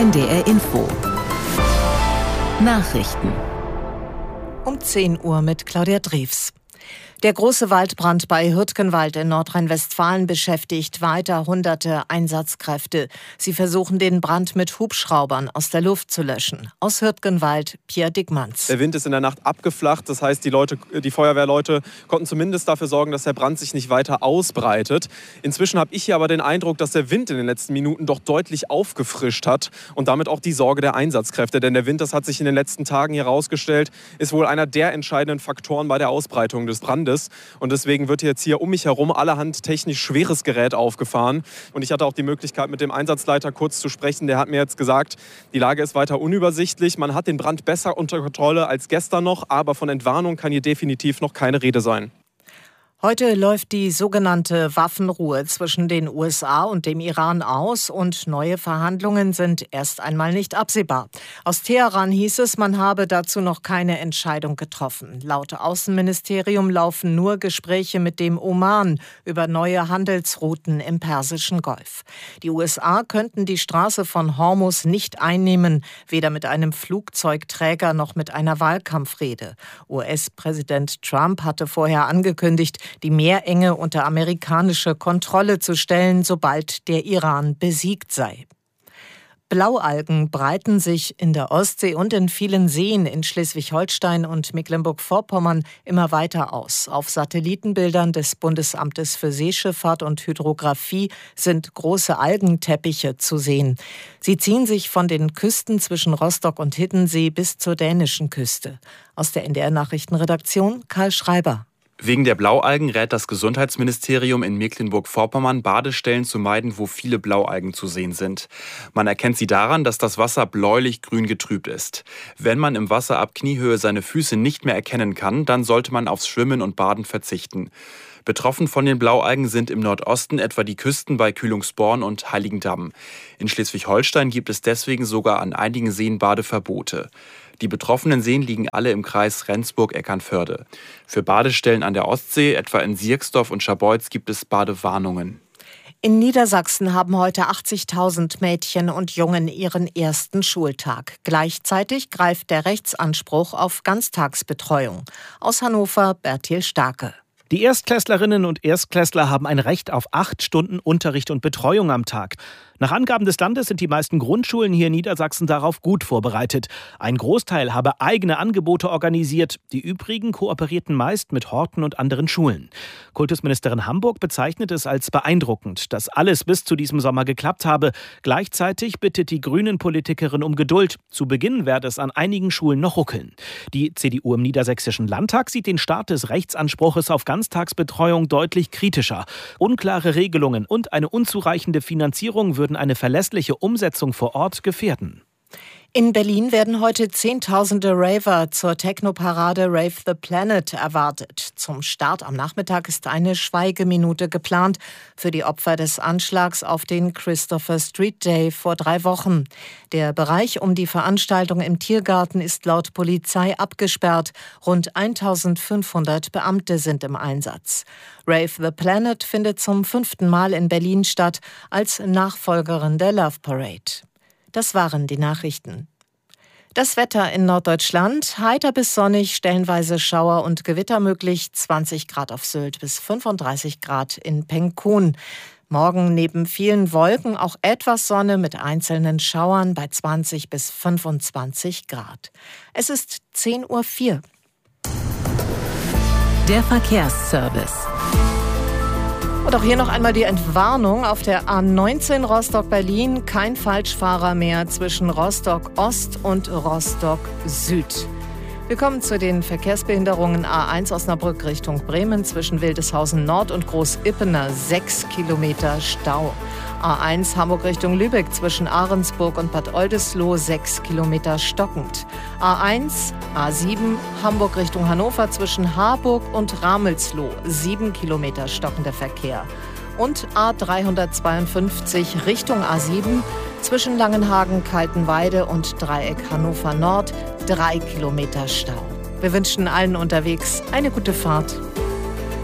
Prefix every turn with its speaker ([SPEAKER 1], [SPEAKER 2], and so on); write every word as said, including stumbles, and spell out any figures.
[SPEAKER 1] N D R Info. Nachrichten.
[SPEAKER 2] Um zehn Uhr mit Claudia Drews. Der große Waldbrand bei Hürtgenwald in Nordrhein-Westfalen beschäftigt weiter hunderte Einsatzkräfte. Sie versuchen, den Brand mit Hubschraubern aus der Luft zu löschen. Aus Hürtgenwald, Pierre Dickmanns.
[SPEAKER 3] Der Wind ist in der Nacht abgeflacht. Das heißt, die Leute, die Feuerwehrleute konnten zumindest dafür sorgen, dass der Brand sich nicht weiter ausbreitet. Inzwischen habe ich hier aber den Eindruck, dass der Wind in den letzten Minuten doch deutlich aufgefrischt hat und damit auch die Sorge der Einsatzkräfte. Denn der Wind, das hat sich in den letzten Tagen hier herausgestellt, ist wohl einer der entscheidenden Faktoren bei der Ausbreitung des Brandes. Und deswegen wird jetzt hier um mich herum allerhand technisch schweres Gerät aufgefahren. Und ich hatte auch die Möglichkeit, mit dem Einsatzleiter kurz zu sprechen. Der hat mir jetzt gesagt, die Lage ist weiter unübersichtlich. Man hat den Brand besser unter Kontrolle als gestern noch, aber von Entwarnung kann hier definitiv noch keine Rede sein.
[SPEAKER 2] Heute läuft die sogenannte Waffenruhe zwischen den U S A und dem Iran aus und neue Verhandlungen sind erst einmal nicht absehbar. Aus Teheran hieß es, man habe dazu noch keine Entscheidung getroffen. Laut Außenministerium laufen nur Gespräche mit dem Oman über neue Handelsrouten im Persischen Golf. Die U S A könnten die Straße von Hormuz nicht einnehmen, weder mit einem Flugzeugträger noch mit einer Wahlkampfrede. U S-Präsident Trump hatte vorher angekündigt, die Meerenge unter amerikanische Kontrolle zu stellen, sobald der Iran besiegt sei. Blaualgen breiten sich in der Ostsee und in vielen Seen in Schleswig-Holstein und Mecklenburg-Vorpommern immer weiter aus. Auf Satellitenbildern des Bundesamtes für Seeschifffahrt und Hydrographie sind große Algenteppiche zu sehen. Sie ziehen sich von den Küsten zwischen Rostock und Hiddensee bis zur dänischen Küste. Aus der N D R-Nachrichtenredaktion Karl Schreiber.
[SPEAKER 4] Wegen der Blaualgen rät das Gesundheitsministerium in Mecklenburg-Vorpommern, Badestellen zu meiden, wo viele Blaualgen zu sehen sind. Man erkennt sie daran, dass das Wasser bläulich-grün getrübt ist. Wenn man im Wasser ab Kniehöhe seine Füße nicht mehr erkennen kann, dann sollte man aufs Schwimmen und Baden verzichten. Betroffen von den Blaualgen sind im Nordosten etwa die Küsten bei Kühlungsborn und Heiligendamm. In Schleswig-Holstein gibt es deswegen sogar an einigen Seen Badeverbote. Die betroffenen Seen liegen alle im Kreis Rendsburg-Eckernförde. Für Badestellen an der Ostsee, etwa in Sierksdorf und Scharbeutz, gibt es Badewarnungen.
[SPEAKER 2] In Niedersachsen haben heute achtzigtausend Mädchen und Jungen ihren ersten Schultag. Gleichzeitig greift der Rechtsanspruch auf Ganztagsbetreuung. Aus Hannover Bertil Starke.
[SPEAKER 5] Die Erstklässlerinnen und Erstklässler haben ein Recht auf acht Stunden Unterricht und Betreuung am Tag. Nach Angaben des Landes sind die meisten Grundschulen hier in Niedersachsen darauf gut vorbereitet. Ein Großteil habe eigene Angebote organisiert. Die übrigen kooperierten meist mit Horten und anderen Schulen. Kultusministerin Hamburg bezeichnet es als beeindruckend, dass alles bis zu diesem Sommer geklappt habe. Gleichzeitig bittet die Grünen-Politikerin um Geduld. Zu Beginn werde es an einigen Schulen noch ruckeln. Die C D U im Niedersächsischen Landtag sieht den Start des Rechtsanspruches auf Ganztagsbetreuung deutlich kritischer. Unklare Regelungen und eine unzureichende Finanzierung würden eine verlässliche Umsetzung vor Ort gefährden.
[SPEAKER 2] In Berlin werden heute Zehntausende Raver zur Techno-Parade Rave the Planet erwartet. Zum Start am Nachmittag ist eine Schweigeminute geplant für die Opfer des Anschlags auf den Christopher Street Day vor drei Wochen. Der Bereich um die Veranstaltung im Tiergarten ist laut Polizei abgesperrt. Rund eintausendfünfhundert Beamte sind im Einsatz. Rave the Planet findet zum fünften Mal in Berlin statt, als Nachfolgerin der Love Parade. Das waren die Nachrichten. Das Wetter in Norddeutschland: heiter bis sonnig, stellenweise Schauer und Gewitter möglich, zwanzig Grad auf Sylt bis fünfunddreißig Grad in Penkun. Morgen neben vielen Wolken auch etwas Sonne mit einzelnen Schauern bei zwanzig bis fünfundzwanzig Grad. Es ist zehn Uhr vier.
[SPEAKER 1] Der Verkehrsservice.
[SPEAKER 2] Und auch hier noch einmal die Entwarnung auf der A neunzehn Rostock-Berlin. Kein Falschfahrer mehr zwischen Rostock-Ost und Rostock-Süd. Wir kommen zu den Verkehrsbehinderungen. A eins Osnabrück Richtung Bremen zwischen Wildeshausen Nord und Großippener sechs Kilometer Stau. A eins Hamburg Richtung Lübeck zwischen Ahrensburg und Bad Oldesloe sechs Kilometer stockend. A eins A sieben Hamburg Richtung Hannover zwischen Harburg und Ramelsloh sieben Kilometer stockender Verkehr. Und A dreihundertzweiundfünfzig Richtung A sieben zwischen Langenhagen, Kaltenweide und Dreieck Hannover Nord drei Kilometer Stau. Wir wünschen allen unterwegs eine gute Fahrt.